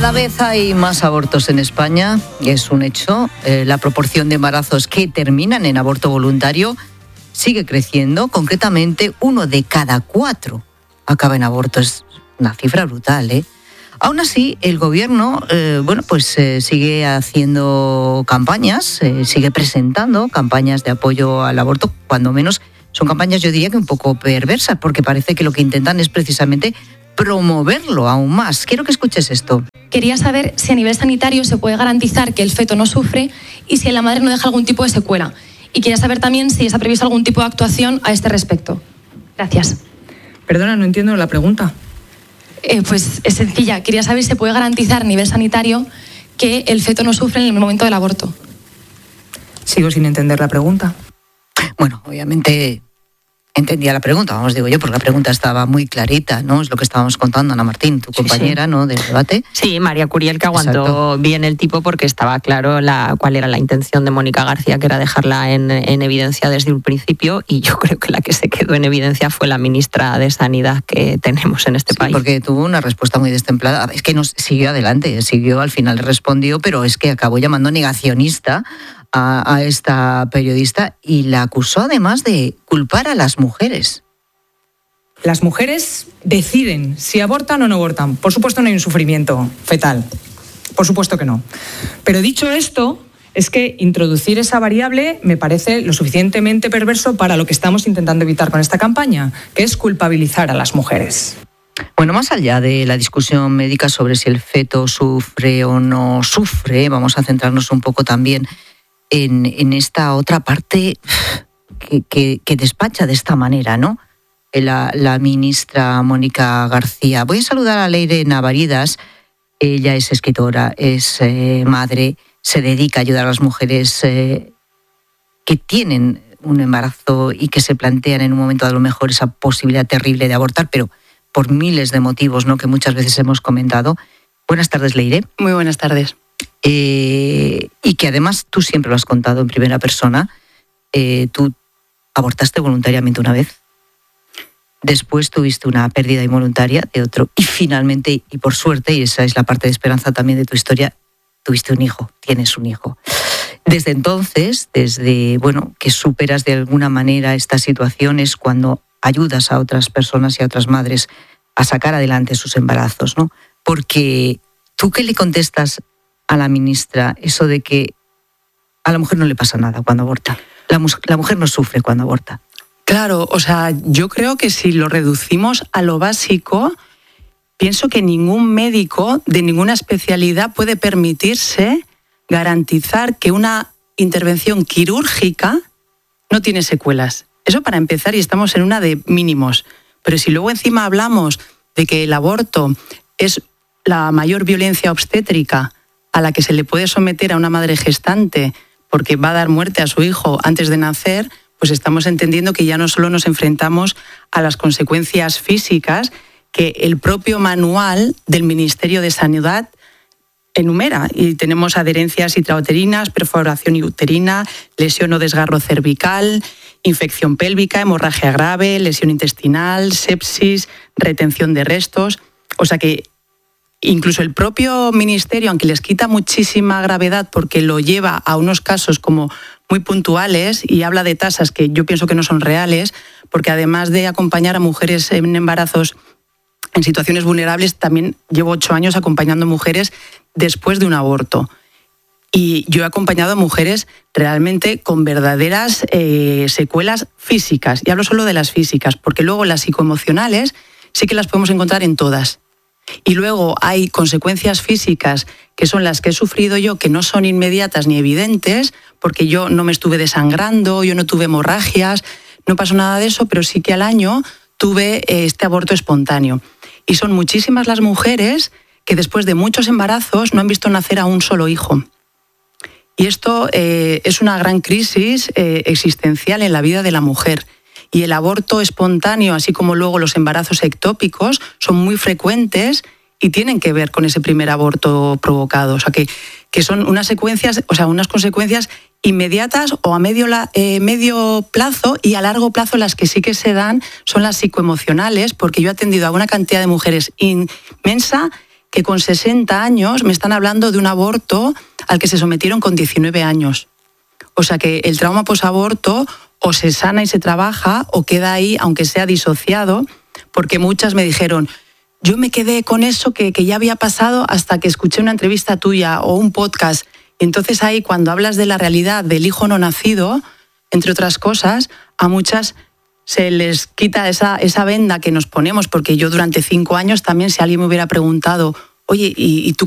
Cada vez hay más abortos en España, es un hecho. La proporción de embarazos que terminan en aborto voluntario sigue creciendo. Concretamente, 1 de cada 4 acaba en aborto. Es una cifra brutal, ¿eh? Aún así, el gobierno sigue haciendo campañas, sigue presentando campañas de apoyo al aborto, cuando menos son campañas, yo diría que un poco perversas, porque parece que lo que intentan es precisamente promoverlo aún más. Quiero que escuches esto. Quería saber si a nivel sanitario se puede garantizar que el feto no sufre y si la madre no deja algún tipo de secuela. Y quería saber también si está previsto algún tipo de actuación a este respecto. Gracias. Perdona, no entiendo la pregunta. Pues es sencilla. Quería saber si se puede garantizar a nivel sanitario que el feto no sufre en el momento del aborto. Sigo sin entender la pregunta. Bueno, obviamente entendía la pregunta, digo yo, porque la pregunta estaba muy clarita, ¿no? Es lo que estábamos contando, Ana Martín, tu compañera, sí. ¿No? Del debate. Sí, María Curiel, que aguantó Exacto. Bien el tipo, porque estaba claro cuál era la intención de Mónica García, que era dejarla en evidencia desde un principio, y yo creo que la que se quedó en evidencia fue la ministra de Sanidad que tenemos en este país. Porque tuvo una respuesta muy destemplada. Es que nos siguió adelante, al final respondió, pero es que acabó llamando negacionista a esta periodista y la acusó además de culpar a las mujeres. Las mujeres deciden si abortan o no abortan. Por supuesto no hay un sufrimiento fetal. Por supuesto que no. Pero dicho esto, es que introducir esa variable me parece lo suficientemente perverso para lo que estamos intentando evitar con esta campaña, que es culpabilizar a las mujeres. Bueno, más allá de la discusión médica sobre si el feto sufre o no sufre, vamos a centrarnos un poco también en esta otra parte que despacha de esta manera, ¿no? La ministra Mónica García. Voy a saludar a Leire Navaridas. Ella es escritora, es madre, se dedica a ayudar a las mujeres que tienen un embarazo y que se plantean en un momento a lo mejor esa posibilidad terrible de abortar, pero por miles de motivos, ¿no?, que muchas veces hemos comentado. Buenas tardes, Leire. Muy buenas tardes. Y que además tú siempre lo has contado en primera persona. Tú abortaste voluntariamente una vez, después tuviste una pérdida involuntaria de otro y finalmente, y por suerte, y esa es la parte de esperanza también de tu historia, tuviste un hijo, tienes un hijo. Desde entonces, que superas de alguna manera estas situaciones cuando ayudas a otras personas y a otras madres a sacar adelante sus embarazos, ¿no? Porque tú, ¿qué le contestas a la ministra eso de que a la mujer no le pasa nada cuando aborta? La mujer no sufre cuando aborta. Claro, yo creo que si lo reducimos a lo básico, pienso que ningún médico de ninguna especialidad puede permitirse garantizar que una intervención quirúrgica no tiene secuelas. Eso para empezar, y estamos en una de mínimos. Pero si luego encima hablamos de que el aborto es la mayor violencia obstétrica a la que se le puede someter a una madre gestante porque va a dar muerte a su hijo antes de nacer, pues estamos entendiendo que ya no solo nos enfrentamos a las consecuencias físicas que el propio manual del Ministerio de Sanidad enumera. Y tenemos adherencias intrauterinas, perforación uterina, lesión o desgarro cervical, infección pélvica, hemorragia grave, lesión intestinal, sepsis, retención de restos. O sea que incluso el propio ministerio, aunque les quita muchísima gravedad porque lo lleva a unos casos como muy puntuales y habla de tasas que yo pienso que no son reales, porque además de acompañar a mujeres en embarazos en situaciones vulnerables, también llevo 8 años acompañando mujeres después de un aborto. Y yo he acompañado a mujeres realmente con verdaderas secuelas físicas. Y hablo solo de las físicas, porque luego las psicoemocionales sí que las podemos encontrar en todas. Y luego hay consecuencias físicas que son las que he sufrido yo, que no son inmediatas ni evidentes, porque yo no me estuve desangrando, yo no tuve hemorragias, no pasó nada de eso, pero sí que al año tuve este aborto espontáneo. Y son muchísimas las mujeres que después de muchos embarazos no han visto nacer a un solo hijo. Y esto es una gran crisis existencial en la vida de la mujer. Y el aborto espontáneo, así como luego los embarazos ectópicos, son muy frecuentes y tienen que ver con ese primer aborto provocado. O sea, que son unas secuencias, unas consecuencias inmediatas o a medio plazo, y a largo plazo las que sí que se dan son las psicoemocionales, porque yo he atendido a una cantidad de mujeres inmensa que con 60 años me están hablando de un aborto al que se sometieron con 19 años. O sea que el trauma posaborto o se sana y se trabaja o queda ahí, aunque sea disociado, porque muchas me dijeron, yo me quedé con eso que ya había pasado hasta que escuché una entrevista tuya o un podcast. Y entonces ahí, cuando hablas de la realidad del hijo no nacido, entre otras cosas, a muchas se les quita esa venda que nos ponemos, porque yo durante 5 años también, si alguien me hubiera preguntado, oye, ¿y tú